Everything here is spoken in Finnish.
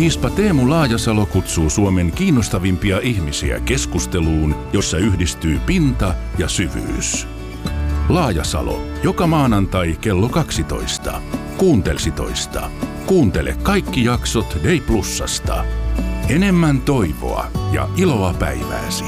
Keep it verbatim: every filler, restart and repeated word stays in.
Piispa Teemu Laajasalo kutsuu Suomen kiinnostavimpia ihmisiä keskusteluun, jossa yhdistyy pinta ja syvyys. Laajasalo, joka maanantai kello kaksitoista. Kuuntelsitoista. Kuuntele kaikki jaksot Day Plusasta. Enemmän toivoa ja iloa päivääsi.